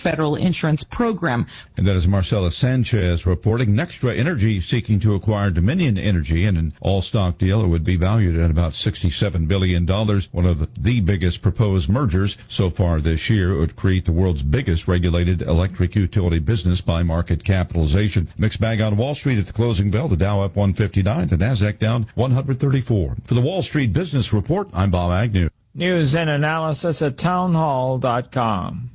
federal insurance program. And that is Marcela Sanchez reporting. Nextra Energy seeking to acquire Dominion Energy in an all-stock deal. It would be valued at about $67 billion, one of the biggest proposed mergers so far this year. It would create the world's biggest regulated electric utility business by market capitalization. Mixed bag on Wall Street at the closing bell. The Dow up 159, the Nasdaq down 134. For the Wall Street Business Report, I'm Bob Agnew. News and analysis at townhall.com.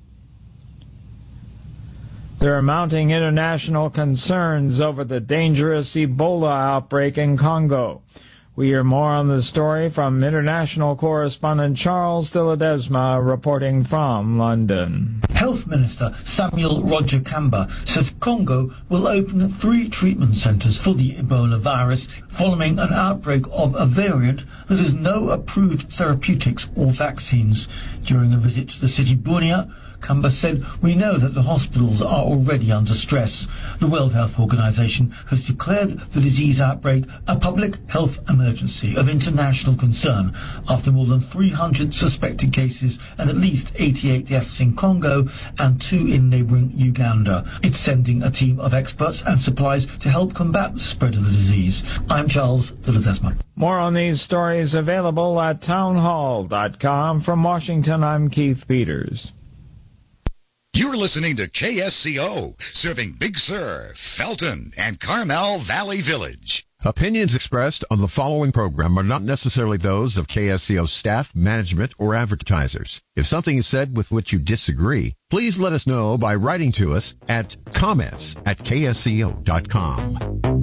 There are mounting international concerns over the dangerous Ebola outbreak in Congo. We hear more on the story from international correspondent Charles de Ledesma reporting from London. Health Minister Samuel Roger Kamba says Congo will open 3 treatment centres for the Ebola virus following an outbreak of a variant that has no approved therapeutics or vaccines. During a visit to the city Bunia, Kamba said, "We know that the hospitals are already under stress. The World Health Organization has declared the disease outbreak a public health emergency of international concern after more than 300 suspected cases and at least 88 deaths in Congo and 2 in neighbouring Uganda. It's sending a team of experts and supplies to help combat the spread of the disease." I'm Charles de Ledesma. More on these stories available at townhall.com. From Washington, I'm Keith Peters. You're listening to KSCO, serving Big Sur, Felton, and Carmel Valley Village. Opinions expressed on the following program are not necessarily those of KSCO staff, management, or advertisers. If something is said with which you disagree, please let us know by writing to us at comments@ksco.com.